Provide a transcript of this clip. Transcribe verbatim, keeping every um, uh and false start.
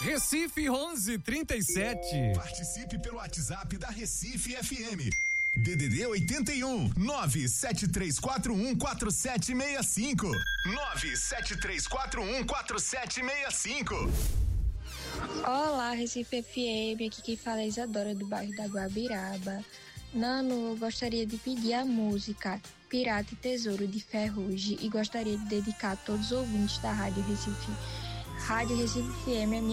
Recife onze trinta e sete. Participe pelo WhatsApp da Recife F M. D D D oitenta e um, nove sete três quatro um quatro sete seis cinco. nove sete três quatro um quatro sete seis cinco. Olá, Recife F M, aqui quem fala é Isadora do bairro da Guabiraba. Nano, eu gostaria de pedir a música Pirata e Tesouro de Ferrugem e gostaria de dedicar a todos os ouvintes da Rádio Recife. Rádio Recife F M é minha